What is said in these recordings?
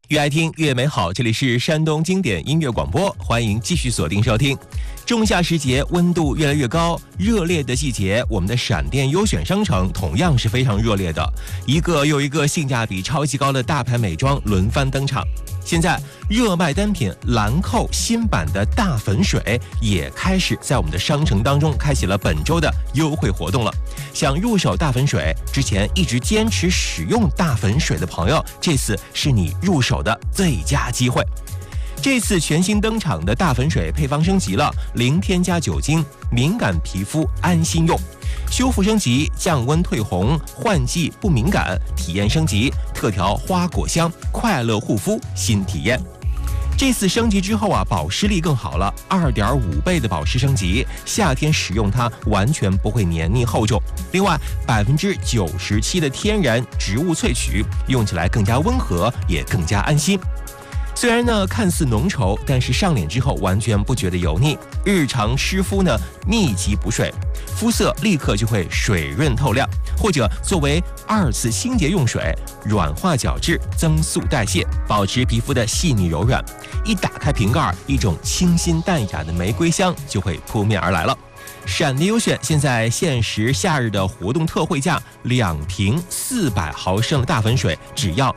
越爱听越美好，这里是山东经典音乐广播，欢迎继续锁定收听。仲夏时节，温度越来越高，热烈的季节，我们的闪电优选商城同样是非常热烈的，一个又一个性价比超级高的大牌美妆轮番登场。现在热卖单品兰蔻新版的大粉水也开始在我们的商城当中开启了本周的优惠活动了。想入手大粉水，之前一直坚持使用大粉水的朋友，这次是你入手的最佳机会。这次全新登场的大粉水配方升级了，零添加酒精，敏感皮肤安心用。修复升级，降温退红，换季不敏感，体验升级，特调花果香，快乐护肤新体验。这次升级之后保湿力更好了，2.5倍的保湿升级，夏天使用它完全不会黏腻厚重。另外，97%的天然植物萃取，用起来更加温和，也更加安心。虽然呢看似浓稠，但是上脸之后完全不觉得油腻。日常湿敷呢，密集补水，肤色立刻就会水润透亮。或者作为2次清洁用水，软化角质，增速代谢，保持皮肤的细腻柔软。一打开瓶盖，一种清新淡雅的玫瑰香就会扑面而来了。闪电优选现在限时夏日的活动特惠价，2瓶400毫升的大粉水只要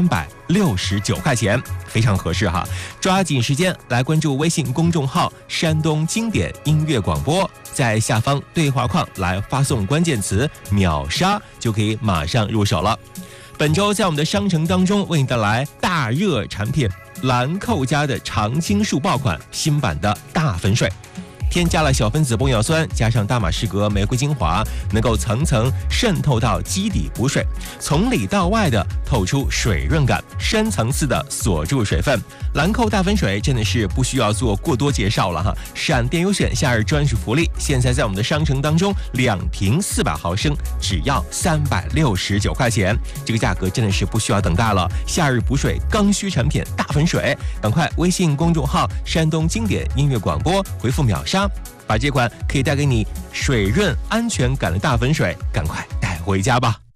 369块钱，非常合适哈！抓紧时间来关注微信公众号“山东经典音乐广播”，在下方对话框来发送关键词“秒杀”，就可以马上入手了。本周在我们的商城当中为你带来大热产品兰蔻家的常青树爆款新版的大粉水。添加了小分子玻尿酸，加上大马士革玫瑰精华，能够层层渗透到基底补水，从里到外的透出水润感，深层次的锁住水分。兰蔻大粉水真的是不需要做过多介绍了哈！闪电优选夏日专属福利，现在在我们的商城当中，2瓶400毫升只要369块钱，这个价格真的是不需要等待了。夏日补水刚需产品大粉水，赶快微信公众号“山东经典音乐广播”回复秒杀。把这款可以带给你水润安全感的大粉水赶快带回家吧。